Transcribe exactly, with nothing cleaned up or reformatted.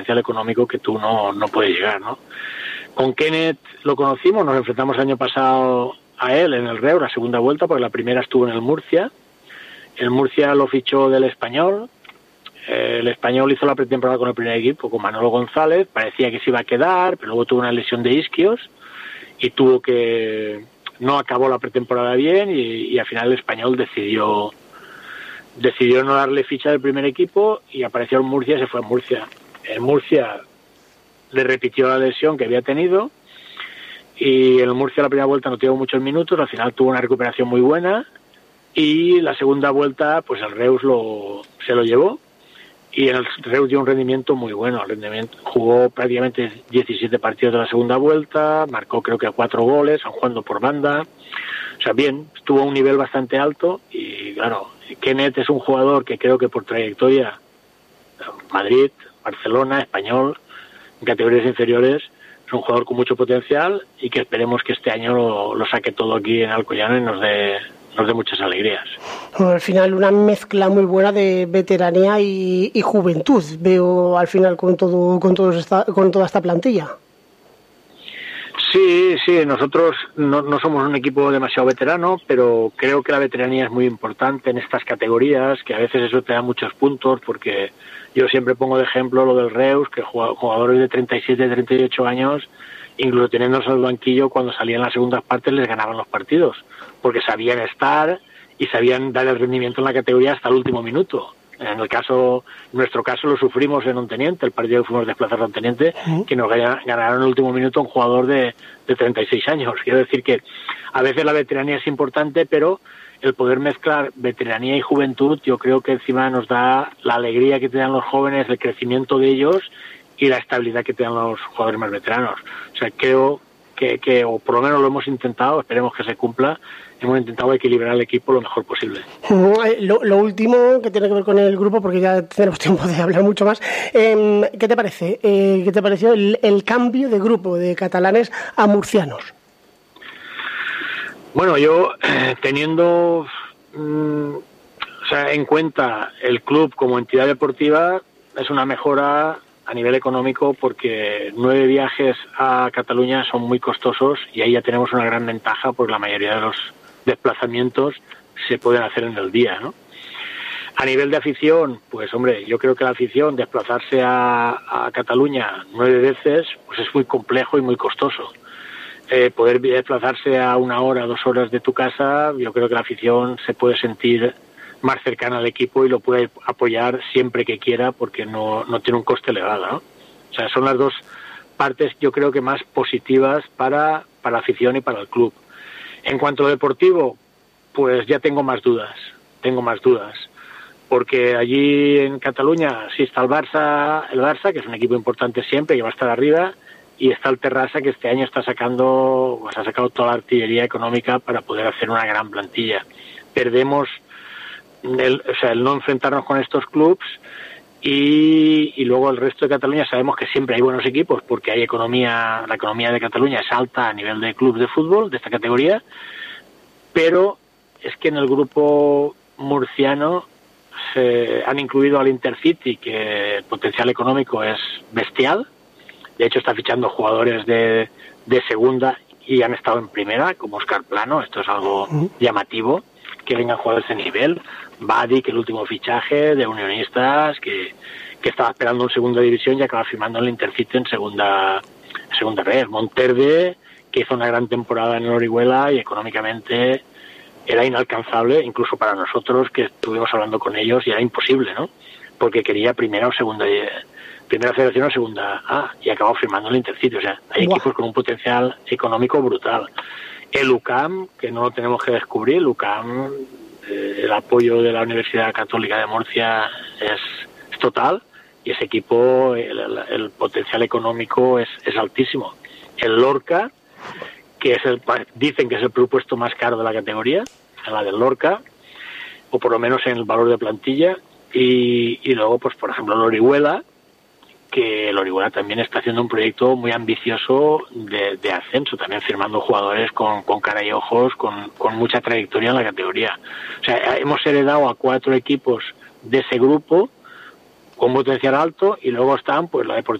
potencial económico que tú no, no puedes llegar, ¿no? Con Kenneth lo conocimos, nos enfrentamos el año pasado a él en el Reus, la segunda vuelta, porque la primera estuvo en el Murcia. El Murcia lo fichó del Español. El Español hizo la pretemporada con el primer equipo, con Manolo González. Parecía que se iba a quedar, pero luego tuvo una lesión de isquios y tuvo que... no acabó la pretemporada bien y, y al final el Español decidió decidió no darle ficha del primer equipo y apareció en Murcia y se fue a Murcia. En Murcia le repitió la lesión que había tenido y en Murcia la primera vuelta no tuvo muchos minutos, al final tuvo una recuperación muy buena y la segunda vuelta pues el Reus lo, se lo llevó y en el Reus dio un rendimiento muy bueno. El rendimiento, jugó prácticamente diecisiete partidos de la segunda vuelta, marcó creo que cuatro goles, jugando por banda. O sea, bien, estuvo a un nivel bastante alto y claro, Kenneth es un jugador que creo que por trayectoria, Madrid, Barcelona, Español, en categorías inferiores, es un jugador con mucho potencial y que esperemos que este año lo, lo saque todo aquí en Alcoyano y nos dé, nos dé muchas alegrías. Bueno, al final una mezcla muy buena de veteranía y, y juventud, veo al final con todo, con todo esta, con toda esta plantilla. Sí, sí, nosotros no, no somos un equipo demasiado veterano, pero creo que la veteranía es muy importante en estas categorías, que a veces eso te da muchos puntos, porque yo siempre pongo de ejemplo lo del Reus, que jugadores de treinta y siete, treinta y ocho años, incluso teniéndose al banquillo, cuando salían las segundas partes les ganaban los partidos, porque sabían estar y sabían dar el rendimiento en la categoría hasta el último minuto. En el caso, en nuestro caso lo sufrimos en Onteniente, el partido que fuimos desplazados a Onteniente, uh-huh. que nos ganaron en el último minuto un jugador de, de treinta y seis años. Quiero decir que a veces la veteranía es importante, pero el poder mezclar veteranía y juventud, yo creo que encima nos da la alegría que te dan los jóvenes, el crecimiento de ellos y la estabilidad que te dan los jugadores más veteranos. O sea, creo que, que o por lo menos lo hemos intentado, esperemos que se cumpla, hemos intentado equilibrar el equipo lo mejor posible. Lo, lo último que tiene que ver con el grupo, porque ya tenemos tiempo de hablar mucho más, eh, ¿qué te parece? Eh, ¿Qué te pareció el, el cambio de grupo de catalanes a murcianos? Bueno, yo eh, teniendo mmm, o sea, en cuenta el club como entidad deportiva, es una mejora a nivel económico porque nueve viajes a Cataluña son muy costosos y ahí ya tenemos una gran ventaja porque la mayoría de los desplazamientos se pueden hacer en el día, ¿no? A nivel de afición, pues hombre, yo creo que la afición, desplazarse a, a Cataluña nueve veces, pues es muy complejo y muy costoso. Eh, poder desplazarse a una hora, dos horas de tu casa, yo creo que la afición se puede sentir más cercana al equipo y lo puede apoyar siempre que quiera porque no, no tiene un coste elevado, ¿no? O sea, son las dos partes yo creo que más positivas para, para la afición y para el club. En cuanto a lo deportivo, pues ya tengo más dudas, tengo más dudas, porque allí en Cataluña sí está el Barça, el Barça, que es un equipo importante siempre, que va a estar arriba, y está el Terrassa, que este año está sacando, pues ha sacado toda la artillería económica para poder hacer una gran plantilla. Perdemos el, o sea, el no enfrentarnos con estos clubs y, y luego el resto de Cataluña sabemos que siempre hay buenos equipos porque hay economía, la economía de Cataluña es alta a nivel de clubes de fútbol de esta categoría, pero es que en el grupo murciano se han incluido al Intercity, que el potencial económico es bestial. De hecho está fichando jugadores de, de segunda y han estado en primera, como Óscar Plano. Esto es algo llamativo, que vengan jugadores de nivel. Badi, que el último fichaje de Unionistas, que, que estaba esperando en segunda división y acaba firmando en el Intercity en segunda, en segunda red. Monterde, que hizo una gran temporada en el Orihuela y económicamente era inalcanzable, incluso para nosotros que estuvimos hablando con ellos, y era imposible, ¿no? Porque quería primera o segunda primera federación o segunda A y acabó firmando el Intercity. O sea, hay wow. equipos con un potencial económico brutal. El U C A M, que no lo tenemos que descubrir, el U C A M, eh, el apoyo de la Universidad Católica de Murcia es, es total, y ese equipo, el, el, el potencial económico es, es altísimo. El Lorca, que es el, dicen que es el propuesto más caro de la categoría, en la del Lorca, o por lo menos en el valor de plantilla, y, y luego, pues por ejemplo, el Orihuela, que el Orihuela también está haciendo un proyecto muy ambicioso de, de ascenso, también firmando jugadores con, con cara y ojos, con, con mucha trayectoria en la categoría. O sea, hemos heredado a cuatro equipos de ese grupo con potencial alto, y luego están pues la Deportiva